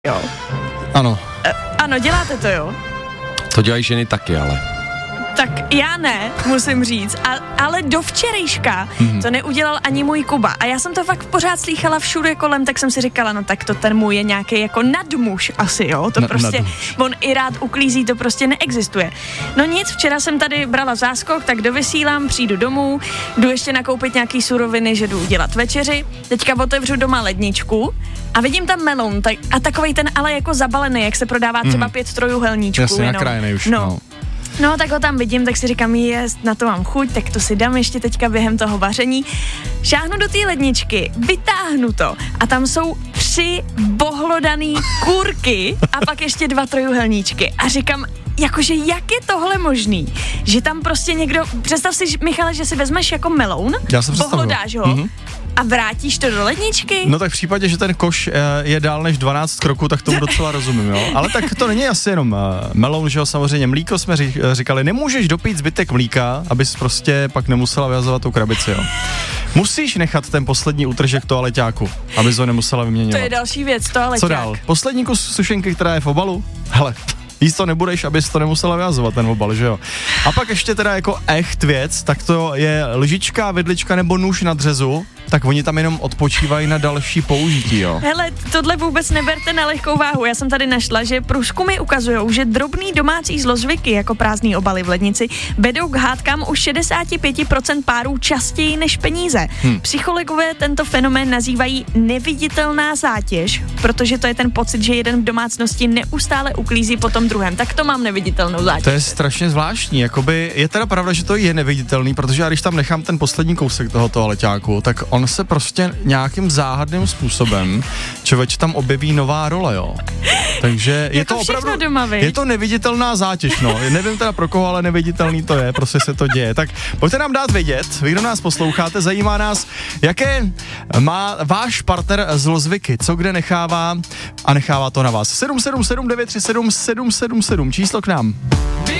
Jo. Ano. Ano, děláte to, jo? To dělají ženy taky, ale. Tak já ne, musím říct, ale do včerejška to neudělal ani můj Kuba. A já jsem to fakt pořád slýchala všude kolem, tak jsem si říkala, no tak to ten můj je nějaký jako nadmuž asi, jo? To prostě, on i rád uklízí, to prostě neexistuje. No nic, včera jsem tady brala záskok, tak dovysílám, přijdu domů, jdu ještě nakoupit nějaký suroviny, že jdu dělat večeři, teďka otevřu doma ledničku a vidím tam melon, a takovej ten ale jako zabalený, jak se prodává třeba 5 trojuhelníčků. Jasně, nakrájený už, No, tak ho tam vidím, tak si říkám, na to mám chuť, tak to si dám ještě teďka během toho vaření. Šáhnu do té ledničky, vytáhnu to a tam jsou 3 bohlodaný kurky a pak ještě 2 trojuhelníčky. A říkám, jakože jak je tohle možný? Že tam prostě někdo, představ si, Michale, že si vezmeš jako meloun, bohlodáš ho, a vrátíš to do ledničky? No tak v případě, že ten koš je dál než 12 kroků, tak tomu docela rozumím, jo. Ale tak to není asi jenom meloun, že jo, samozřejmě mlíko jsme říkali, nemůžeš dopít zbytek mlíka, abys prostě pak nemusela vyhazovat tu krabici, jo. Musíš nechat ten poslední útržek toaleťáku, abys ho nemusela vyměňovat. To je další věc, toaleťák. Co dál? Poslední kus sušenky, která je v obalu? Hele, jíst to nebudeš, abys to nemusela vyhazovat ten obal, že jo. A pak ještě teda jako echt věc, tak to je lžička, vidlička nebo nůž na dřezu, tak oni tam jenom odpočívají na další použití, jo. Hele, tohle vůbec neberte na lehkou váhu. Já jsem tady našla, že průzkumy ukazujou, že drobný domácí zlozvyky jako prázdný obaly v lednici vedou k hádkám u 65% párů častěji než peníze. Psychologové tento fenomén nazývají neviditelná zátěž, protože to je ten pocit, že jeden v domácnosti neustále uklízí po tom druhém. Tak to mám neviditelnou zátěž. To je strašně zvláštní, jakoby je teda pravda, že to je neviditelný, protože já když tam nechám ten poslední kousek toho toaleťáku, tak on se prostě nějakým záhadným způsobem člověk tam objeví nová role, jo. Takže je jako to opravdu doma, je to neviditelná zátěž, no. Nevím teda pro koho, ale neviditelný to je, prostě se to děje. Tak pojďte nám dát vědět, vy, kdo nás posloucháte, zajímá nás, jaké má váš partner zlozvyky, co kde nechává a nechává to na vás. 777 937 777 číslo k nám.